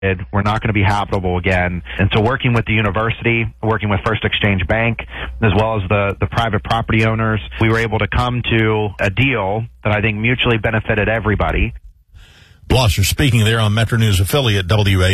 We're not going to be habitable again. And so working with the university, working with First Exchange Bank, as well as the private property owners, we were able to come to a deal that I think mutually benefited everybody. Blosser speaking there on Metro News affiliate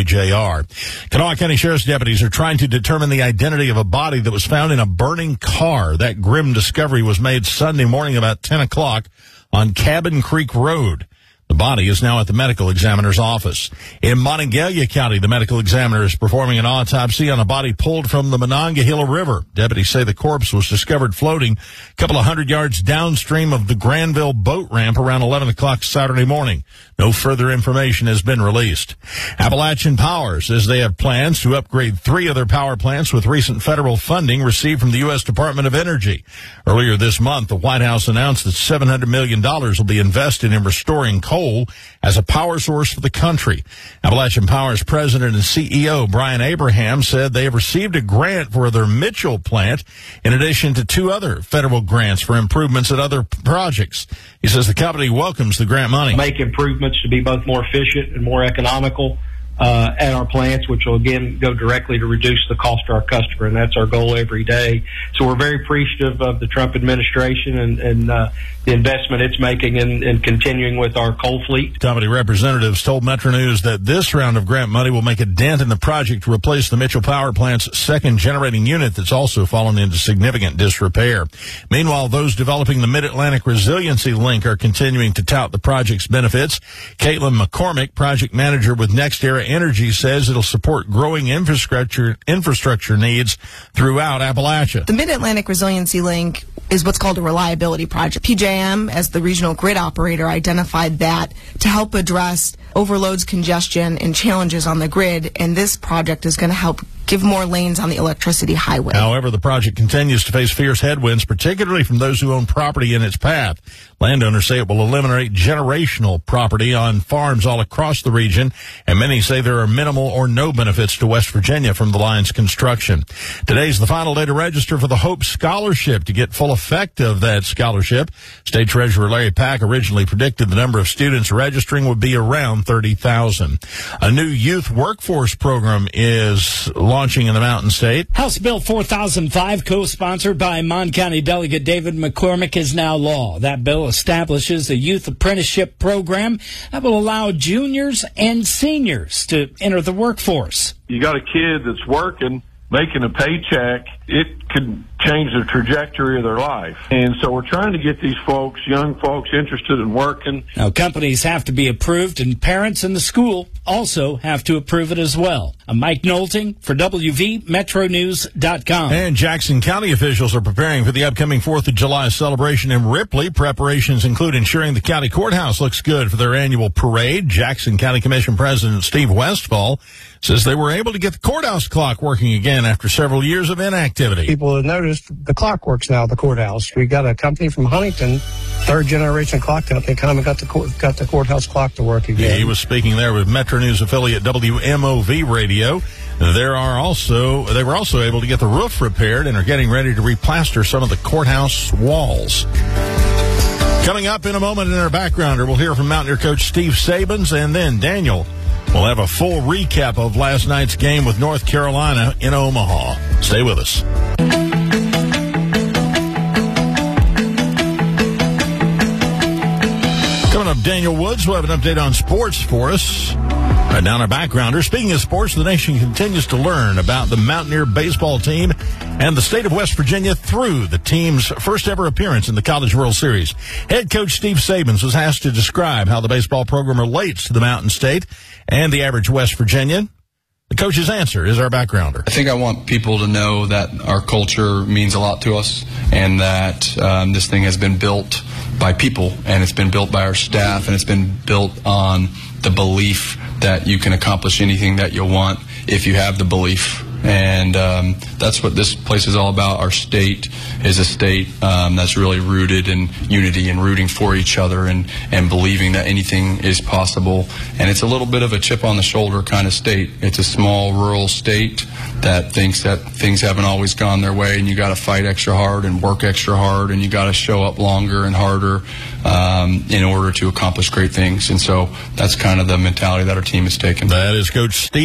WAJR. Kanawha County Sheriff's deputies are trying to determine the identity of a body that was found in a burning car. That grim discovery was made Sunday morning about 10 o'clock on Cabin Creek Road. The body is now at the medical examiner's office. In Monongalia County, the medical examiner is performing an autopsy on a body pulled from the Monongahela River. Deputies say the corpse was discovered floating a couple of 100 yards downstream of the Granville boat ramp around 11 o'clock Saturday morning. No further information has been released. Appalachian Power says they have plans to upgrade 3 of their power plants with recent federal funding received from the U.S. Department of Energy. Earlier this month, the White House announced that $700 million will be invested in restoring coal as a power source for the country. Appalachian Power's president and CEO, Brian Abraham, said they have received a grant for their Mitchell plant in addition to 2 other federal grants for improvements at other projects. He says the company welcomes the grant money. Make improvements to be both more efficient and more economical at our plants, which will again go directly to reduce the cost to our customer, and that's our goal every day. So we're very appreciative of the Trump administration and the investment it's making in continuing with our coal fleet. Company representatives told Metro News that this round of grant money will make a dent in the project to replace the Mitchell Power Plant's second generating unit that's also fallen into significant disrepair. Meanwhile, those developing the Mid-Atlantic Resiliency Link are continuing to tout the project's benefits. Caitlin McCormick, project manager with NextEra Energy, says it'll support growing infrastructure needs throughout Appalachia. The Mid-Atlantic Resiliency Link is what's called a reliability project. PJM, as the regional grid operator, identified that to help address overloads, congestion, and challenges on the grid, and this project is going to help give more lanes on the electricity highway. However, the project continues to face fierce headwinds, particularly from those who own property in its path. Landowners say it will eliminate generational property on farms all across the region, and many say there are minimal or no benefits to West Virginia from the line's construction. Today's the final day to register for the Hope Scholarship. To get full effect of that scholarship, State Treasurer Larry Pack originally predicted the number of students registering would be around 30,000. A new youth workforce program is launching in the Mountain State. House Bill 4005, co-sponsored by Mon County Delegate David McCormick, is now law. That bill establishes a youth apprenticeship program that will allow juniors and seniors to enter the workforce. You got a kid that's working, making a paycheck, it could change the trajectory of their life. And so we're trying to get these folks, young folks, interested in working. Now, companies have to be approved, and parents in the school also have to approve it as well. I'm Mike Knowlting for WVMetroNews.com. And Jackson County officials are preparing for the upcoming 4th of July celebration in Ripley. Preparations include ensuring the county courthouse looks good for their annual parade. Jackson County Commission President Steve Westfall says they were able to get the courthouse clock working again after several years of inactivity. People have noticed the clock works now at the courthouse. We got a company from Huntington, third-generation clock company, kind of got the courthouse clock to work again. Yeah, he was speaking there with Metro News affiliate WMOV Radio. They were also able to get the roof repaired and are getting ready to replaster some of the courthouse walls. Coming up in a moment in our backgrounder, we'll hear from Mountaineer coach Steve Sabins, and then Daniel will have a full recap of last night's game with North Carolina in Omaha. Stay with us. Coming up, Daniel Woods will have an update on sports for us. Right now, our backgrounder. Speaking of sports, the nation continues to learn about the Mountaineer baseball team and the state of West Virginia through the team's first ever appearance in the College World Series. Head coach Steve Sabins was asked to describe how the baseball program relates to the Mountain State and the average West Virginian. The coach's answer is our backgrounder. I think I want people to know that our culture means a lot to us, and that this thing has been built by people, and it's been built by our staff, and it's been built on the belief that you can accomplish anything that you want if you have the belief And that's what this place is all about. Our state is a state that's really rooted in unity and rooting for each other and believing that anything is possible. And it's a little bit of a chip on the shoulder kind of state. It's a small rural state that thinks that things haven't always gone their way, and you got to fight extra hard and work extra hard, and you got to show up longer and harder in order to accomplish great things. And so that's kind of the mentality that our team has taken. That is Coach Steve